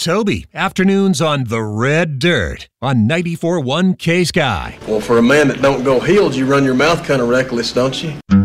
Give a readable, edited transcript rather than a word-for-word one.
Toby, afternoons on The Red Dirt on 94.1 K-Sky. Well, for a man that don't go heeled, you run your mouth kind of reckless, don't you?